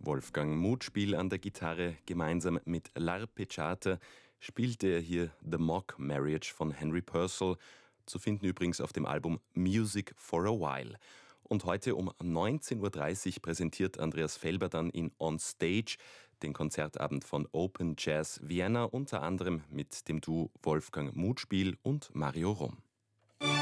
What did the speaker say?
Wolfgang Mutspiel an der Gitarre. Gemeinsam mit L'Arpeggiata spielte er hier The Mock Marriage von Henry Purcell, zu finden übrigens auf dem Album Music for a While. Und heute um 19.30 Uhr präsentiert Andreas Felber dann in On Stage den Konzertabend von Open Jazz Vienna, unter anderem mit dem Duo Wolfgang Mutspiel und Mario Rom.